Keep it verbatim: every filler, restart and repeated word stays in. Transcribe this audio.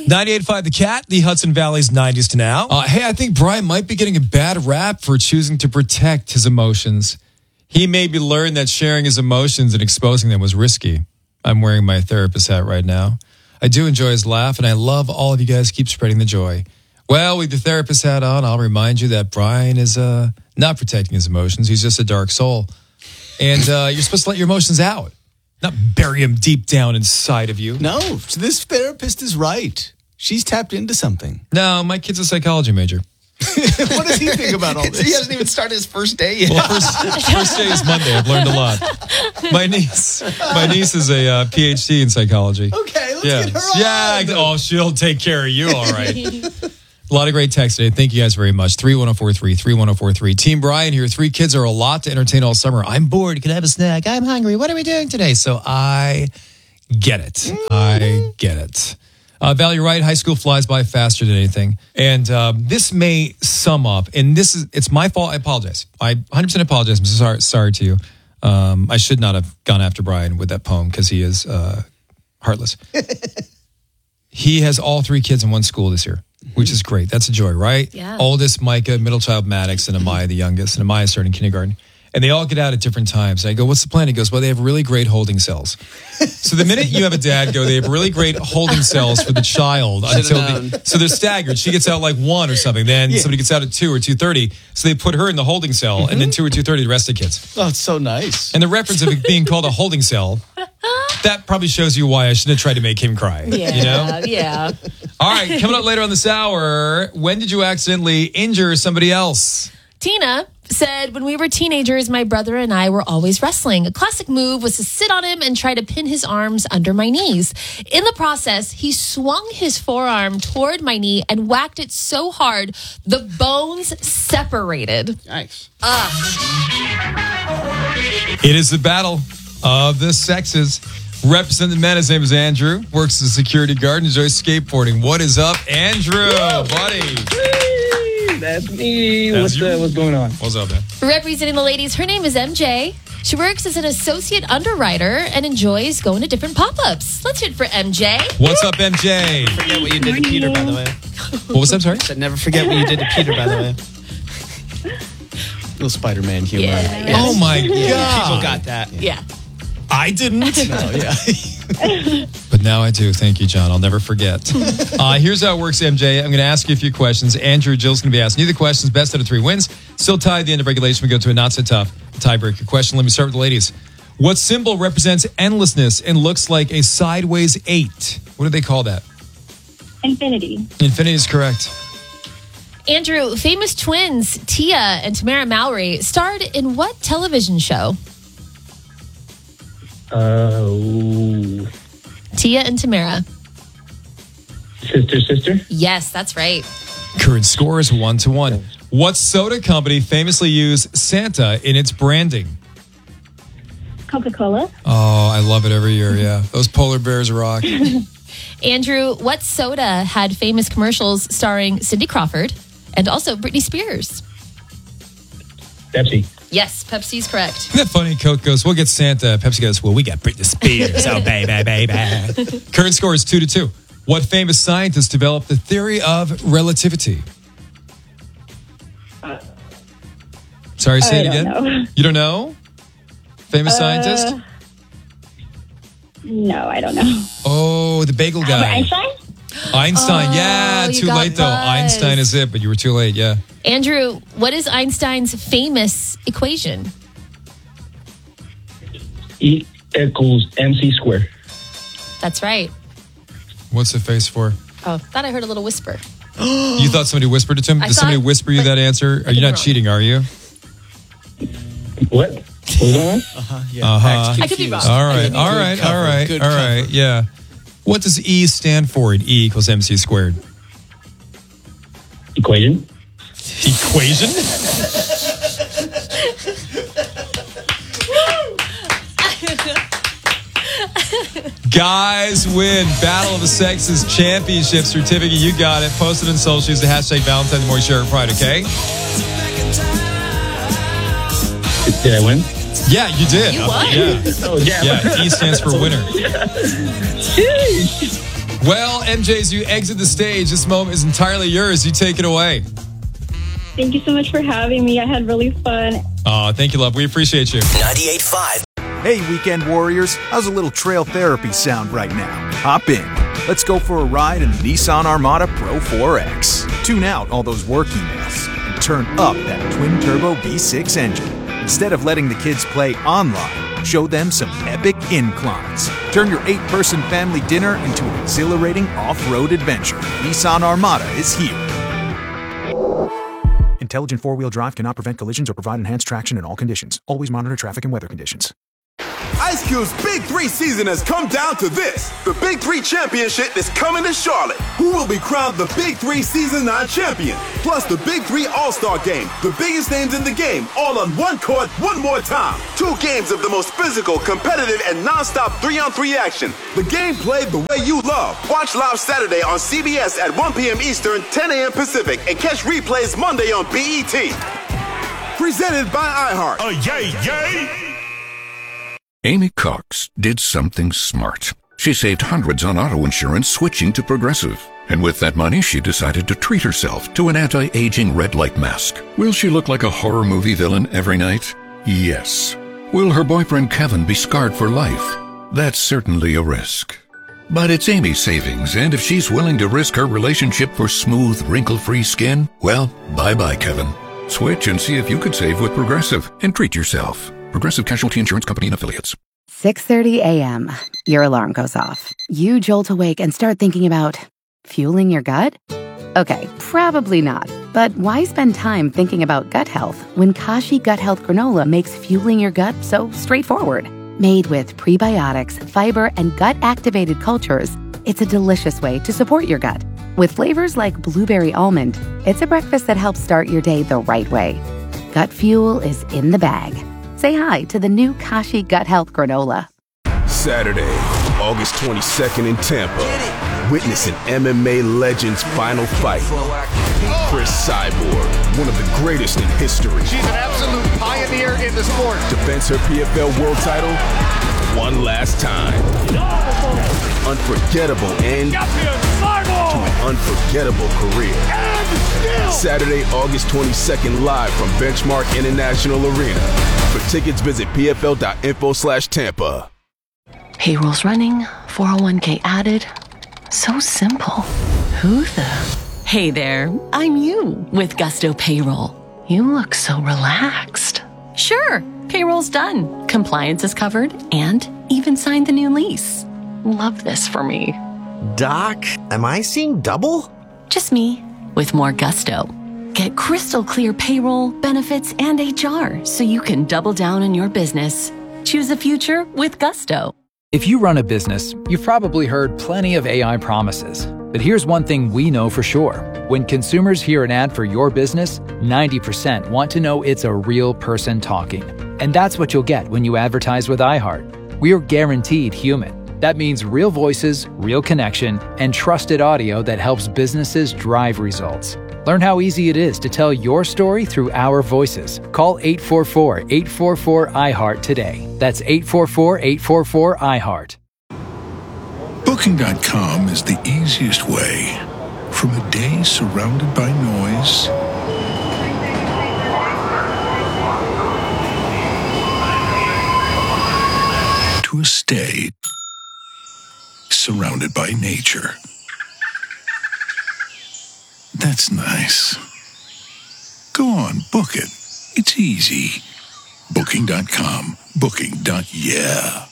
ninety-eight point five The Cat, the Hudson Valley's nineties to now. Uh, hey, I think Brian might be getting a bad rap for choosing to protect his emotions. He maybe learned that sharing his emotions and exposing them was risky. I'm wearing my therapist hat right now. I do enjoy his laugh, and I love all of you guys keep spreading the joy. Well, with the therapist hat on, I'll remind you that Brian is uh, not protecting his emotions. He's just a dark soul. And uh, you're supposed to let your emotions out, not bury them deep down inside of you. No, this therapist is right. She's tapped into something. No, my kid's a psychology major. What does he think about all this? He hasn't even started his first day yet. Well, first, first day is Monday. I've learned a lot. My niece, my niece is a uh, P H D in psychology. Okay, let's yeah. get her on. Yeah. Oh, she'll take care of you. All right. A lot of great texts today. Thank you guys very much. three one zero four three, three one zero four three. Team Brian here. Three kids are a lot to entertain all summer. I'm bored. Can I have a snack? I'm hungry. What are we doing today? So I get it. I get it. Uh, Val, you're right. High school flies by faster than anything. And um, this may sum up, and this is, it's my fault. I apologize. I one hundred percent apologize. I'm sorry, sorry to you. Um, I should not have gone after Brian with that poem because he is uh, heartless. He has all three kids in one school this year, which is great. That's a joy, right? Yeah. Oldest, Micah, middle child, Maddox, and Amaya, the youngest. And Amaya starting kindergarten. And they all get out at different times. And I go, what's the plan? He goes, well, they have really great holding cells. So the minute you have a dad go, they have really great holding cells for the child. until the, So they're staggered. She gets out like one or something. Then yeah. somebody gets out at two or two thirty. So they put her in the holding cell. Mm-hmm. And then two or two thirty, the rest of the kids. Oh, it's so nice. And the reference of it being called a holding cell, that probably shows you why I shouldn't have tried to make him cry. Yeah, you know? yeah. All right, coming up later on this hour, when did you accidentally injure somebody else? Tina said, when we were teenagers, my brother and I were always wrestling. A classic move was to sit on him and try to pin his arms under my knees. In the process, he swung his forearm toward my knee and whacked it so hard, the bones separated. Nice. Uh. It is the battle of the sexes. Representing the men, his name is Andrew. Works as a security guard and enjoys skateboarding. What is up, Andrew, Woo! buddy? That's me. That's what's, uh, what's going on? What's up, man? Representing the ladies, her name is M J. She works as an associate underwriter and enjoys going to different pop-ups. Let's hear it for M J. What's up, M J? Never forget what you did to Peter, by the way. What was that, sorry? I said never forget what you did to Peter, by the way. Little Spider-Man humor. Yeah. Yeah. Oh, my Yeah, God. people got that. Yeah. I didn't. No, yeah. But now I do. Thank you, John. I'll never forget. Uh, here's how it works, M J. I'm going to ask you a few questions. Andrew, Jill's going to be asking you the questions. Best out of three wins. Still tied at the end of regulation. We go to a not so tough tiebreaker question. Let me start with the ladies. What symbol represents endlessness and looks like a sideways eight? What do they call that? Infinity. Infinity is correct. Andrew, famous twins Tia and Tamara Mallory starred in what television show? Uh, ooh. Tia and Tamara. Sister, sister. Yes, that's right. Current score is one to one. What soda company famously used Santa in its branding? Coca-Cola. Oh, I love it every year, yeah. Those polar bears rock. Andrew, what soda had famous commercials starring Cindy Crawford and also Britney Spears? Pepsi. Yes, Pepsi's correct. Isn't that funny? Coke goes, we'll get Santa. Pepsi goes, well, we got Britney Spears. Oh, baby, baby. Current score is two to two. What famous scientist developed the theory of relativity? Uh, Sorry, say I it again. don't know. You don't know? Famous Uh, scientist? No, I don't know. Oh, the bagel Albert guy. Einstein? Einstein. Oh, yeah, you too got late, though. buzzed. Einstein is it, but you were too late, yeah. Andrew, what is Einstein's famous equation? E equals mc squared. That's right. What's the face for? Oh, thought I heard a little whisper. You thought somebody whispered it to him? I Did somebody thought- whisper you but that answer? Are I you think not I'm wrong. cheating, are you? What? What's going on? Uh-huh, yeah. Uh-huh. Acts I could be confused. wrong. All right, Good all right, cover, all right, good all cover. right, yeah. What does E stand for in E equals mc squared? Equation. Equation? Guys win Battle of the Sexes Championship certificate. You got it. Post it on social. Use the hashtag Valentine's Morning Share Pride, okay? Did I win? Yeah, you did. You won. Yeah. Oh, yeah. Yeah, E stands for winner. Sheesh. Well, M J, as you exit the stage, this moment is entirely yours. You take it away. Thank you so much for having me. I had really fun. Oh, thank you, love. We appreciate you. ninety-eight point five. Hey, weekend warriors. How's a little trail therapy sound right now? Hop in. Let's go for a ride in the Nissan Armada Pro four X. Tune out all those work emails and turn up that twin-turbo V six engine. Instead of letting the kids play online, show them some epic inclines. Turn your eight-person family dinner into an exhilarating off-road adventure. Nissan Armada is here. Intelligent four-wheel drive cannot prevent collisions or provide enhanced traction in all conditions. Always monitor traffic and weather conditions. Ice Cube's Big Three season has come down to this. The Big Three Championship is coming to Charlotte. Who will be crowned the Big Three Season nine champion? Plus the Big Three All-Star Game. The biggest names in the game, all on one court, one more time. Two games of the most physical, competitive, and non-stop three-on-three action. The game played the way you love. Watch live Saturday on C B S at one p.m. Eastern, ten a.m. Pacific, and catch replays Monday on B E T. Presented by iHeart. Oh, yay, yay! Amy Cox did something smart. She saved hundreds on auto insurance switching to Progressive. And with that money, she decided to treat herself to an anti-aging red light mask. Will she look like a horror movie villain every night? Yes. Will her boyfriend Kevin be scarred for life? That's certainly a risk. But it's Amy's savings, and if she's willing to risk her relationship for smooth, wrinkle-free skin, well, bye-bye, Kevin. Switch and see if you could save with Progressive and treat yourself. Progressive Casualty Insurance Company and Affiliates. six thirty a.m. Your alarm goes off. You jolt awake and start thinking about fueling your gut? Okay, probably not. But why spend time thinking about gut health when Kashi Gut Health Granola makes fueling your gut so straightforward? Made with prebiotics, fiber, and gut-activated cultures, it's a delicious way to support your gut. With flavors like blueberry almond, it's a breakfast that helps start your day the right way. Gut fuel is in the bag. Say hi to the new Kashi Gut Health Granola. Saturday, August twenty-second in Tampa. Witness an M M A legend's final fight. Chris Cyborg, one of the greatest in history. She's an absolute pioneer in the sport. Defends her P F L world title one last time. Unforgettable end to an unforgettable career. Saturday, August twenty-second, live from Benchmark International Arena. For tickets, visit pfl.info slash Tampa. Payroll's running, four oh one k added. So simple. Who the? Hey there, I'm you with Gusto Payroll. You look so relaxed. Sure, payroll's done. Compliance is covered and even signed the new lease. Love this for me. Doc, am I seeing double? Just me with more gusto. Get crystal clear payroll, benefits, and H R so you can double down on your business. Choose a future with Gusto. If you run a business, you've probably heard plenty of A I promises. But here's one thing we know for sure. When consumers hear an ad for your business, ninety percent want to know it's a real person talking. And that's what you'll get when you advertise with iHeart. We are guaranteed human. That means real voices, real connection, and trusted audio that helps businesses drive results. Learn how easy it is to tell your story through our voices. Call eight four four, eight four four, I heart today. That's eight four four, eight four four, I heart. Booking dot com is the easiest way. From a day surrounded by noise to a stay surrounded by nature. That's nice. Go on, book it. It's easy. Booking dot com. Booking. Yeah.